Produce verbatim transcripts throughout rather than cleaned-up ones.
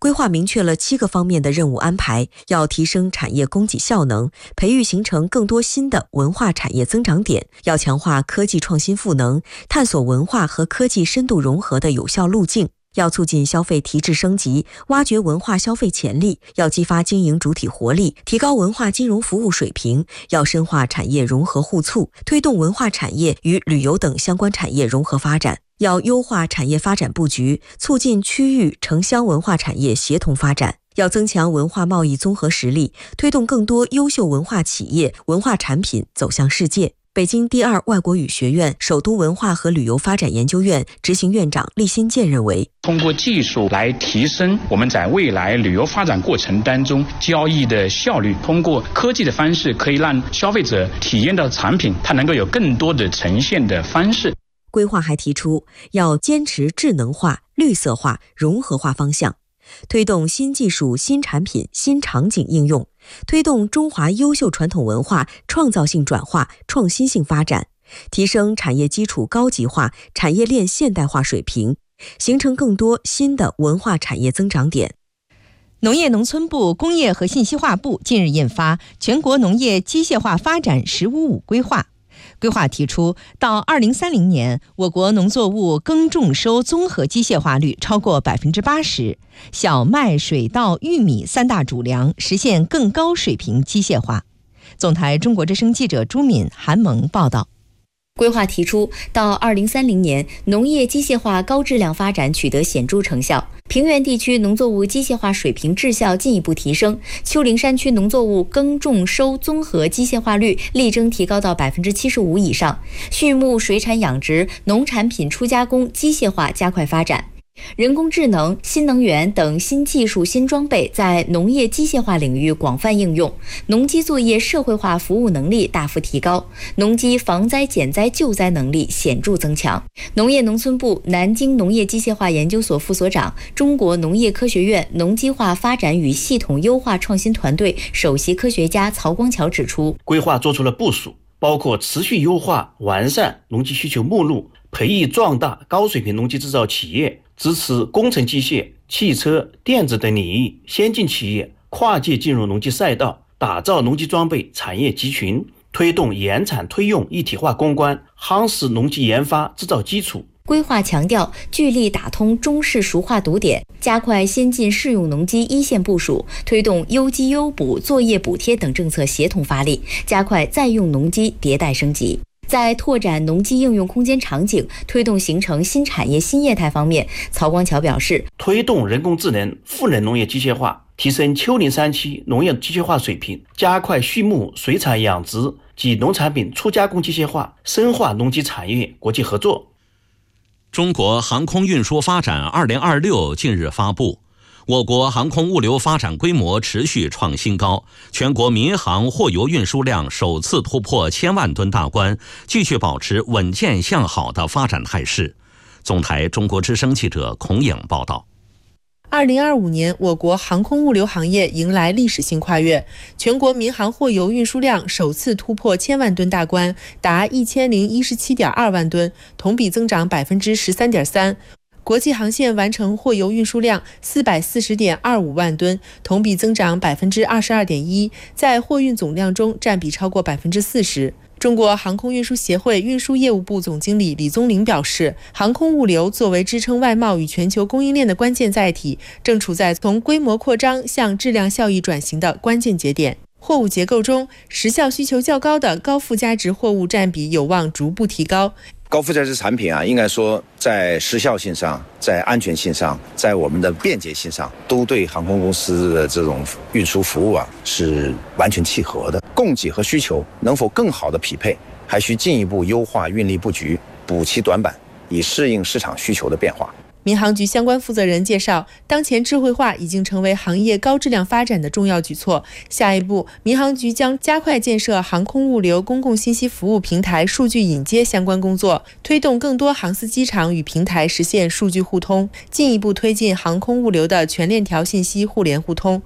规划明确了七个方面的任务安排，要提升产业供给效能，培育形成更多新的文化产业增长点，要强化科技创新赋能，探索文化和科技深度融合的有效路径。要促进消费提质升级，挖掘文化消费潜力，要激发经营主体活力，提高文化金融服务水平，要深化产业融合互促，推动文化产业与旅游等相关产业融合发展，要优化产业发展布局，促进区域城乡文化产业协同发展，要增强文化贸易综合实力，推动更多优秀文化企业、文化产品走向世界。北京第二外国语学院首都文化和旅游发展研究院执行院长厉新建认为， 通过技术来提升我们在未来旅游发展过程当中交易的效率，通过科技的方式可以让消费者体验到产品它能够有更多的呈现的方式。 规划还提出要坚持智能化、绿色化、融合化方向，推动新技术、新产品、新场景应用，推动中华优秀传统文化创造性转化、创新性发展，提升产业基础高级化、产业链现代化水平，形成更多新的文化产业增长点。 农业农村部、工业和信息化部近日印发《全国农业机械化发展“十五五”规划》。规划提出，到二零三零年，我国农作物耕种收综合机械化率超过百分之八十，小麦、水稻、玉米三大主粮实现更高水平机械化。总台中国之声记者朱敏、韩萌报道。 规划提出，到二零三零年，农业机械化高质量发展取得显著成效，平原地区农作物机械化水平质效进一步提升，丘陵山区农作物耕种收综合机械化率力争提高到百分之七十五以上，畜牧水产养殖、农产品初加工机械化加快发展。人工智能、新能源等新技术、新装备在农业机械化领域广泛应用，农机作业社会化服务能力大幅提高，农机防灾减灾救灾能力显著增强。农业农村部南京农业机械化研究所副所长、中国农业科学院农机化发展与系统优化创新团队首席科学家曹光桥指出， 规划做出了部署，包括持续优化完善农机需求目录，培育壮大高水平农机制造企业，支持工程机械、汽车、电子等领域先进企业跨界进入农机赛道，打造农机装备产业集群，推动研产推用一体化攻关，夯实农机研发制造基础。 规划强调，聚力打通中式熟化堵点，加快先进适用农机一线部署，推动优机优补、作业补贴等政策协同发力，加快在用农机迭代升级。在拓展农机应用空间场景、推动形成新产业新业态方面，曹光桥表示， 推动人工智能、赋能农业机械化，提升丘陵山区农业机械化水平，加快畜牧、水产养殖及农产品初加工机械化，深化农机产业国际合作。 中国航空运输发展二零二六近日发布，我国航空物流发展规模持续创新高，全国民航货邮运输量首次突破千万吨大关，继续保持稳健向好的发展态势。总台中国之声记者孔颖报道。 二零二五年，我国航空物流行业迎来历史性跨越，全国民航货邮运输量首次突破千万吨大关，达一千零一十七点二万吨，同比增长百分之十三点三。国际航线完成货邮运输量四百四十点二五万吨，同比增长百分之二十二点一，在货运总量中占比超过百分之四十。中国航空运输协会运输业务部总经理李宗林表示，航空物流作为支撑外贸与全球供应链的关键载体，正处在从规模扩张向质量效益转型的关键节点。货物结构中，时效需求较高的高附加值货物占比有望逐步提高。 高附加值产品啊，应该说在时效性上、在安全性上、在我们的便捷性上，都对航空公司的这种运输服务啊是完全契合的。供给和需求能否更好的匹配，还需进一步优化运力布局，补齐短板，以适应市场需求的变化。 民航局相关负责人介绍，当前智慧化已经成为行业高质量发展的重要举措。下一步，民航局将加快建设航空物流公共信息服务平台数据引接相关工作，推动更多航司机场与平台实现数据互通，进一步推进航空物流的全链条信息互联互通。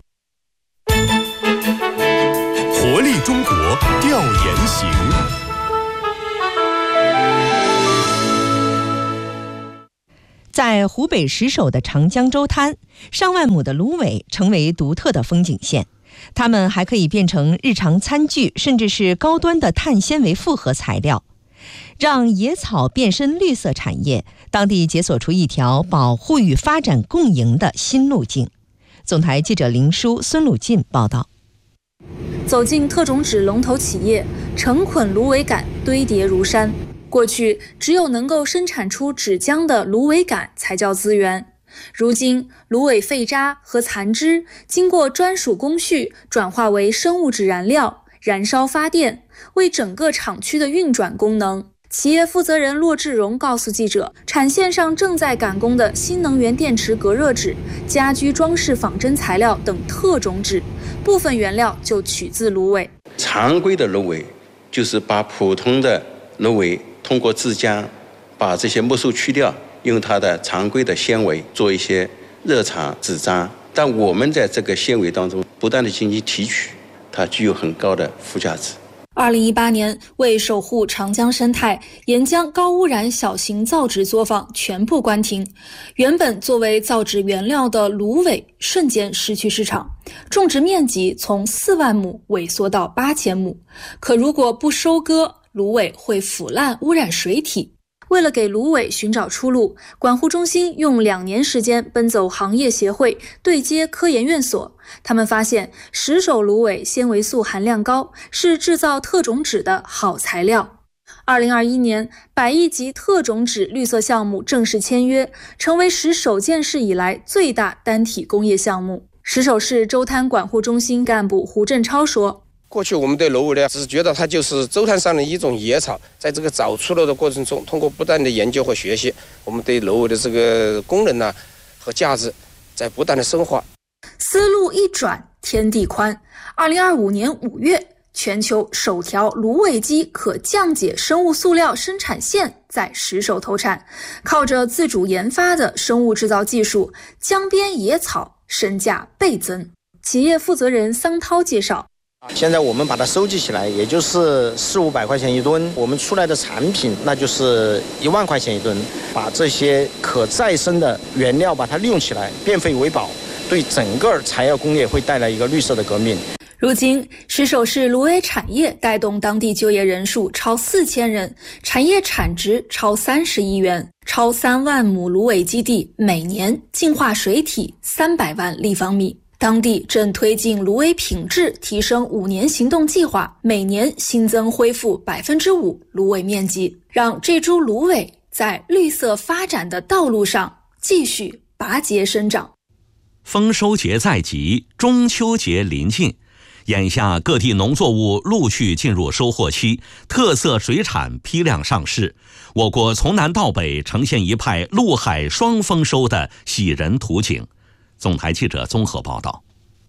活力中国调研行。 在湖北石首的长江洲滩，上万亩的芦苇成为独特的风景线。它们还可以变成日常餐具，甚至是高端的碳纤维复合材料，让野草变身绿色产业。当地解锁出一条保护与发展共赢的新路径。总台记者林舒、孙鲁进报道。 走进特种纸龙头企业，成捆芦苇杆堆叠如山。过去，只有能够生产出纸浆的芦苇杆才叫资源。如今，芦苇废渣和残枝经过专属工序转化为生物质燃料，燃烧发电，为整个厂区的运转功能。企业负责人骆志荣告诉记者，产线上正在赶工的新能源电池隔热纸、家居装饰仿真材料等特种纸，部分原料就取自芦苇。 常规的芦苇就是把普通的芦苇通过制浆，把这些木素去掉，用它的常规的纤维做一些热场纸张，但我们在这个纤维当中不断的进行提取，它具有很高的附加值。 二零一八年，为守护长江生态，沿江高污染小型造纸作坊全部关停。原本作为造纸原料的芦苇瞬间失去市场，种植面积从四万亩萎缩到八千亩。可如果不收割，芦苇会腐烂污染水体。为了给芦苇寻找出路，管护中心用两年时间奔走行业协会，对接科研院所。他们发现石首芦苇纤维素含量高，是制造特种纸的好材料。二零二一年，百亿级特种纸绿色项目正式签约，成为石首建市以来最大单体工业项目。石首市洲滩管护中心干部胡振超说， 过去我们对芦苇呢，只是觉得它就是洲滩上的一种野草，在这个找出路的过程中，通过不断的研究和学习，我们对芦苇的这个功能呢和价值在不断的深化。 思路一转，天地宽。二零二五年五月，全球首条芦苇基可降解生物塑料生产线在石首投产，靠着自主研发的生物制造技术，江边野草身价倍增。企业负责人桑涛介绍， 现在我们把它收集起来，也就是四五百块钱一吨，我们出来的产品那就是一万块钱一吨。把这些可再生的原料把它利用起来，变废为宝，对整个材料工业会带来一个绿色的革命。 如今，石首市芦苇产业带动当地就业人数超四千人，产业产值超三十亿元，超三万亩芦苇基地每年净化水体三百万立方米。当地正推进芦苇品质提升五年行动计划，每年新增恢复百分之五芦苇面积，让这株芦苇在绿色发展的道路上继续拔节生长。 丰收节在即，中秋节临近，眼下各地农作物陆续进入收获期，特色水产批量上市。我国从南到北呈现一派陆海双丰收的喜人图景。总台记者综合报道。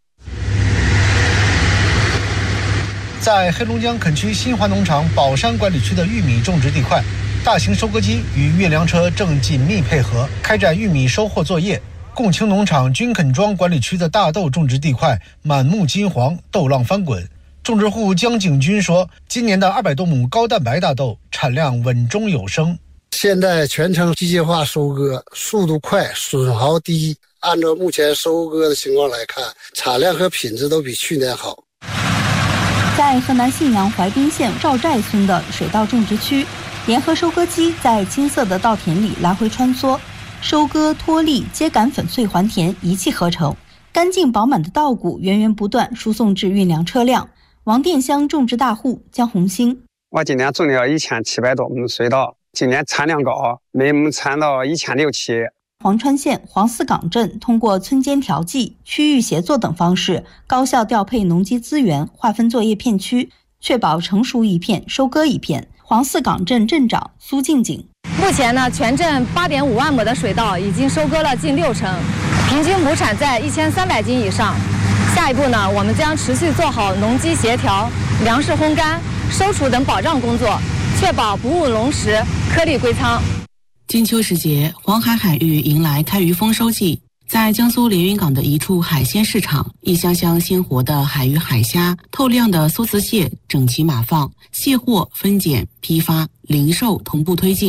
在黑龙江垦区新华农场宝山管理区的玉米种植地块，大型收割机与运粮车正紧密配合，开展玉米收获作业。共青农场军垦庄管理区的大豆种植地块满目金黄，豆浪翻滚。种植户江景军说，今年的二百多亩高蛋白大豆产量稳中有升。 现在全程机械化收割，速度快，损耗低。按照目前收割的情况来看，产量和品质都比去年好。 在河南信阳怀滨县赵寨村的水稻种植区，联合收割机在金色的稻田里来回穿梭，收割、脱粒、秸秆粉碎还田一气呵成，干净饱满的稻谷源源不断输送至运粮车辆。王店乡种植大户江红星， 我今年种了一千七百多亩水稻，今年产量高，每亩产到一千六七。 黄川县黄四岗镇通过村间调剂、区域协作等方式，高效调配农机资源，划分作业片区，确保成熟一片收割一片。黄四岗镇镇长苏静静， 目前呢，全镇八点五万亩的水稻已经收割了近六成，平均亩产在一千三百斤以上。下一步呢，我们将持续做好农机协调、粮食烘干、收储等保障工作，确保不误农时，颗粒归仓。 金秋时节，黄海海域迎来开渔丰收季。在江苏连云港的一处海鲜市场，一箱箱鲜活的海鱼海虾、透亮的梭子蟹整齐码放，卸货、分拣、批发、零售同步推进。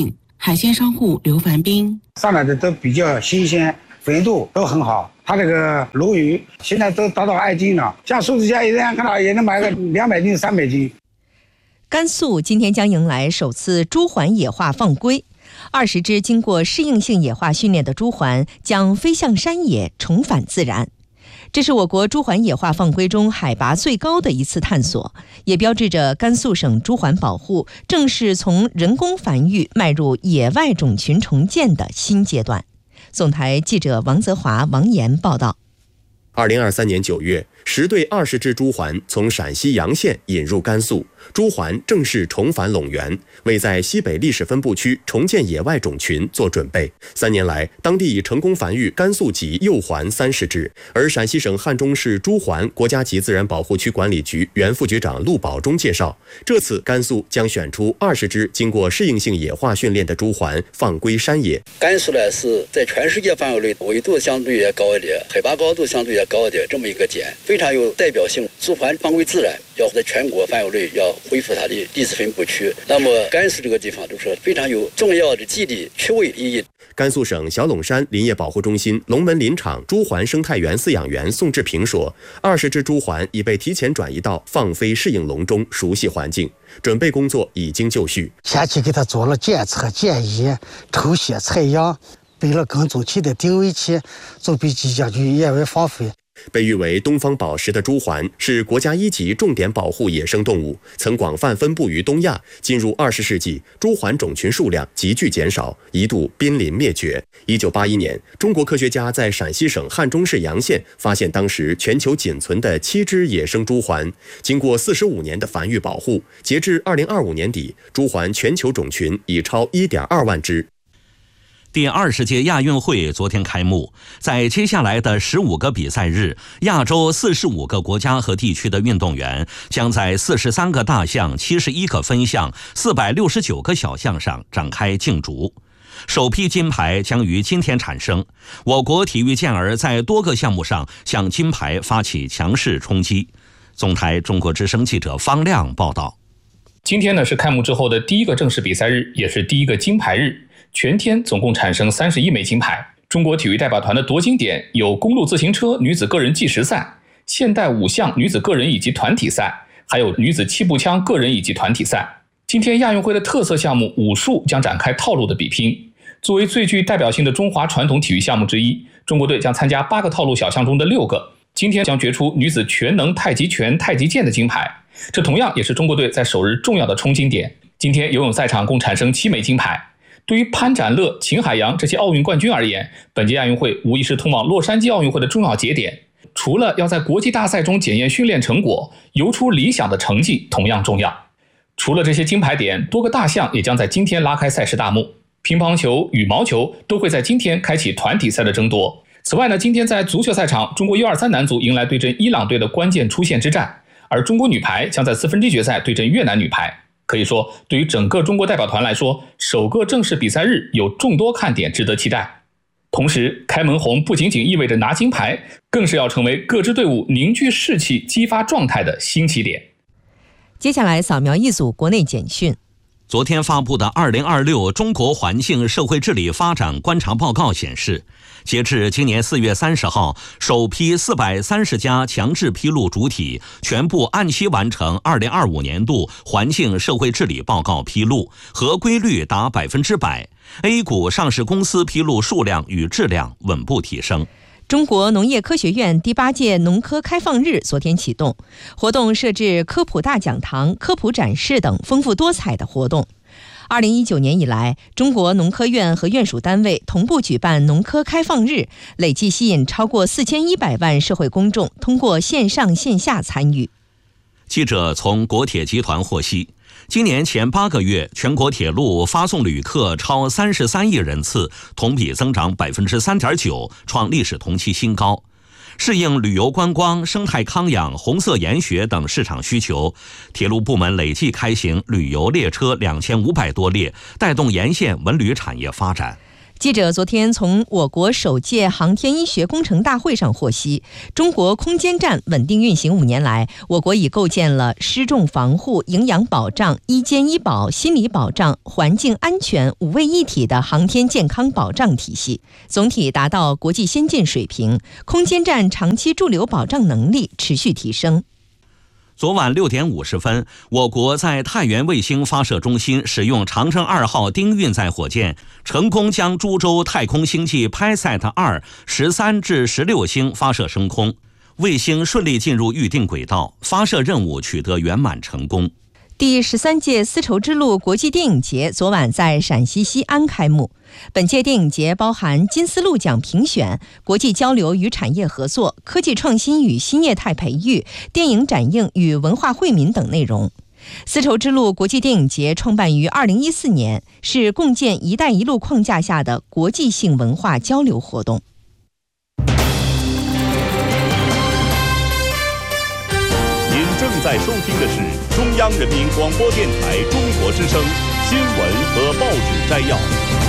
海鲜商户刘凡斌： 上来的都比较新鲜，肥度都很好。它这个鲈鱼现在都达到二斤了，像数字价一样看到也能买个两百斤、三百斤。 甘肃今天将迎来首次朱鹮野化放归，二十只经过适应性野化训练的朱鹮将飞向山野，重返自然。这是我国朱鹮野化放归中海拔最高的一次探索，也标志着甘肃省朱鹮保护正式从人工繁育迈入野外种群重建的新阶段。总台记者王泽华、王岩报道。 二零二三年九月，十对二十只朱鹮从陕西洋县引入甘肃，朱鹮正式重返陇原，为在西北历史分布区重建野外种群做准备。三年来，当地已成功繁育甘肃籍幼鹮三十只。而陕西省汉中市朱鹮国家级自然保护区管理局原副局长陆宝忠介绍，这次甘肃将选出二十只经过适应性野化训练的朱鹮放归山野。 甘肃呢是在全世界范围内纬度相对也高一点，海拔高度相对也高一点，这么一个点非常有代表性。朱鹮放归自然，要在全国范围内要恢复它的历史分布区。那么甘肃这个地方就是非常有重要的地理区位意义。 甘肃省小陇山林业保护中心龙门林场朱鹮生态园饲养员宋志平说，二十只朱鹮已被提前转移到放飞适应笼中，熟悉环境，准备工作已经就绪。 前期给它做了检测、检疫、抽血、采样，备了耕作器的定位器，准备即将去野外放飞。 被誉为东方宝石的朱鹮是国家一级重点保护野生动物，曾广泛分布于东亚。进入二十世纪，朱鹮种群数量急剧减少，一度濒临灭绝。一九八一年，中国科学家在陕西省汉中市洋县发现当时全球仅存的七只野生朱鹮。经过四十五年的繁育保护，截至二零二五年底，朱鹮全球种群已超一点二万只。 第二十届亚运会昨天开幕，在接下来的十五个比赛日，亚洲四十五个国家和地区的运动员将在四十三个大项、七十一个分项、四百六十九个小项上展开竞逐。首批金牌将于今天产生，我国体育健儿在多个项目上向金牌发起强势冲击。总台中国之声记者方亮报道。 今天呢是开幕之后的第一个正式比赛日，也是第一个金牌日。全天总共产生三十一枚金牌。中国体育代表团的夺金点有公路自行车女子个人计时赛、现代五项女子个人以及团体赛，还有女子气步枪个人以及团体赛。今天亚运会的特色项目武术将展开套路的比拼。作为最具代表性的中华传统体育项目之一，中国队将参加八个套路小项中的六个。今天将决出女子全能太极拳、太极剑的金牌，这同样也是中国队在首日重要的冲金点。今天游泳赛场共产生七枚金牌。对于潘展乐、秦海洋这些奥运冠军而言，本届亚运会无疑是通往洛杉矶奥运会的重要节点。除了要在国际大赛中检验训练成果，游出理想的成绩同样重要。除了这些金牌点，多个大项也将在今天拉开赛事大幕。乒乓球、羽毛球都会在今天开启团体赛的争夺。此外呢，今天在足球赛场，中国 U 二十三 男足迎来对阵伊朗队的关键出线之战，而中国女排将在四分之一决赛对阵越南女排。可以说，对于整个中国代表团来说，首个正式比赛日有众多看点值得期待。同时，开门红不仅仅意味着拿金牌，更是要成为各支队伍凝聚士气、激发状态的新起点。 接下来扫描一组国内简讯。 昨天发布的二零二六中国环境社会治理发展观察报告显示，截至今年四月三十号，首批四百三十家强制披露主体全部按期完成二零二五年度环境社会治理报告披露，合规率达百分之百。A 股上市公司披露数量与质量稳步提升。 中国农业科学院第八届农科开放日昨天启动，活动设置科普大讲堂、科普展示等丰富多彩的活动。二零一九年以来，中国农科院和院属单位同步举办农科开放日，累计吸引超过四千一百万社会公众通过线上线下参与。 记者从国铁集团获悉，今年前八个月，全国铁路发送旅客超三十三亿人次，同比增长百分之三点九，创历史同期新高。适应旅游观光、生态康养、红色研学等市场需求，铁路部门累计开行旅游列车两千五百多列，带动沿线文旅产业发展。 记者昨天从我国首届航天医学工程大会上获悉，中国空间站稳定运行五年来，我国已构建了失重防护、营养保障、医监医保、心理保障、环境安全五位一体的航天健康保障体系，总体达到国际先进水平。空间站长期驻留保障能力持续提升。 昨晚六点五十分，我国在太原卫星发射中心使用长征二号丁运载火箭，成功将株洲太空星际 PiSat 二十三至十六星发射升空，卫星顺利进入预定轨道，发射任务取得圆满成功。 第十三届丝绸之路国际电影节昨晚在陕西西安开幕。本届电影节包含金丝鹿奖评选、国际交流与产业合作、科技创新与新业态培育、电影展映与文化惠民等内容。丝绸之路国际电影节创办于二零一四年，是共建“一带一路”框架下的国际性文化交流活动。 您正在收听的是中央人民广播电台中国之声新闻和报纸摘要。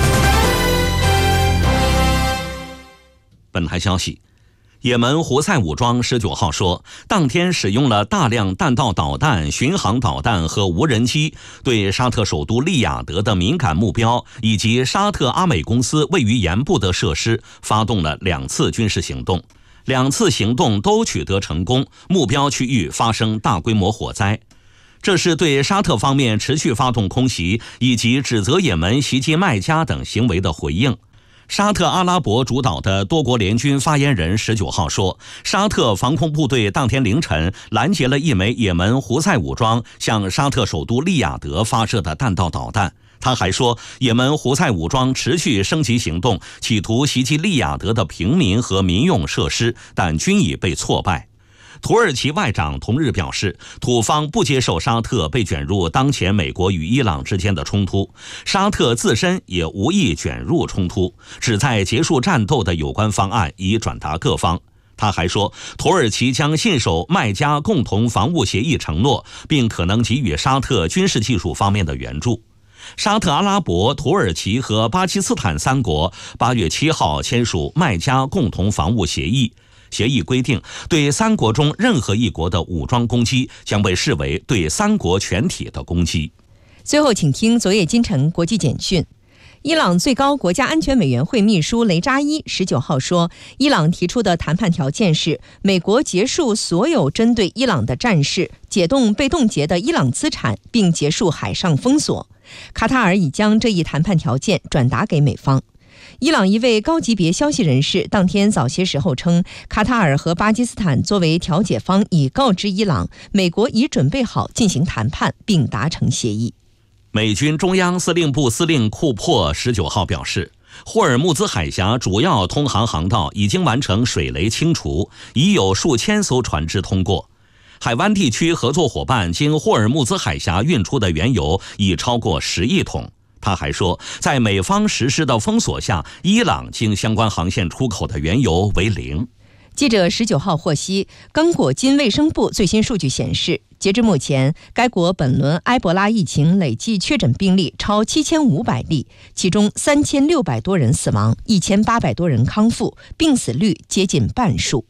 本台消息，也门胡塞武装十九号说，当天使用了大量弹道导弹、巡航导弹和无人机，对沙特首都利雅得的敏感目标以及沙特阿美公司位于盐部的设施发动了两次军事行动，两次行动都取得成功，目标区域发生大规模火灾。这是对沙特方面持续发动空袭以及指责也门袭击麦加等行为的回应。沙特阿拉伯主导的多国联军发言人十九号说，沙特防空部队当天凌晨拦截了一枚也门胡塞武装向沙特首都利雅得发射的弹道导弹。他还说，也门胡塞武装持续升级行动，企图袭击利雅得的平民和民用设施，但均已被挫败。土耳其外长同日表示，土方不接受沙特被卷入当前美国与伊朗之间的冲突，沙特自身也无意卷入冲突，旨在结束战斗的有关方案已转达各方。他还说，土耳其将信守麦加共同防务协议承诺，并可能给予沙特军事技术方面的援助。沙特阿拉伯、土耳其和巴基斯坦三国八月七号签署麦加共同防务协议。协议规定，对三国中任何一国的武装攻击将被视为对三国全体的攻击。 最后，请听昨夜今晨国际简讯。伊朗最高国家安全委员会秘书雷扎伊十九号说，伊朗提出的谈判条件是美国结束所有针对伊朗的战事，解冻被冻结的伊朗资产，并结束海上封锁。卡塔尔已将这一谈判条件转达给美方。伊朗一位高级别消息人士当天早些时候称，卡塔尔和巴基斯坦作为调解方已告知伊朗，美国已准备好进行谈判并达成协议。 美军中央司令部司令库珀十九号表示，霍尔木兹海峡主要通航航道已经完成水雷清除，已有数千艘船只通过。海湾地区合作伙伴经霍尔木兹海峡运出的原油已超过十亿桶。他还说，在美方实施的封锁下，伊朗经相关航线出口的原油为零。 记者十九号获悉，刚果金卫生部最新数据显示，截至目前，该国本轮埃博拉疫情累计确诊病例超七千五百例，其中三千六百多人死亡，一千八百多人康复，病死率接近半数。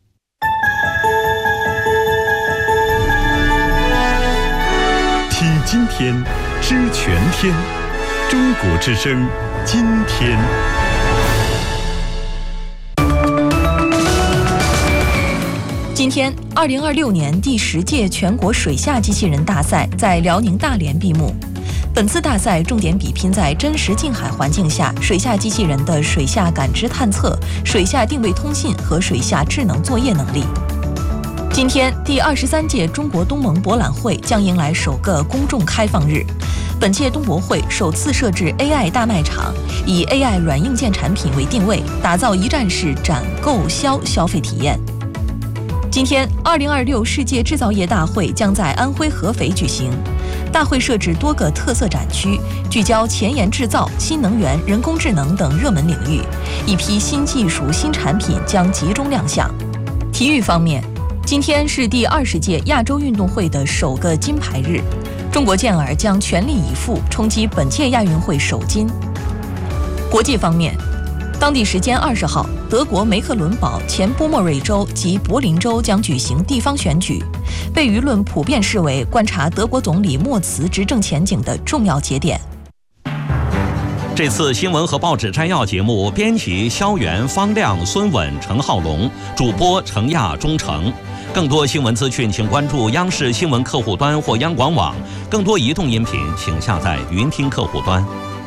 听今天，知全天。中国之声，今天。 今天，二零二六年第十届全国水下机器人大赛在辽宁大连闭幕。本次大赛重点比拼在真实近海环境下水下机器人的水下感知探测、水下定位通信和水下智能作业能力。今天，第二十三届中国东盟博览会将迎来首个公众开放日。本届东博会首次设置 A I 大卖场，以 A I 软硬件产品为定位，打造一站式展购销消费体验。今天，二零二六世界制造业大会将在安徽合肥举行。大会设置多个特色展区，聚焦前沿制造、新能源、人工智能等热门领域，一批新技术、新产品将集中亮相。体育方面，今天是第二十届亚洲运动会的首个金牌日，中国健儿将全力以赴冲击本届亚运会首金。 国际方面，当地时间二十号，德国梅克伦堡、前波莫瑞州及柏林州将举行地方选举，被舆论普遍视为观察德国总理默茨执政前景的重要节点。 这次新闻和报纸摘要节目，编辑肖元、方亮、孙稳、陈浩龙，主播程亚、钟诚。更多新闻资讯，请关注央视新闻客户端或央广网。更多移动音频，请下载云听客户端。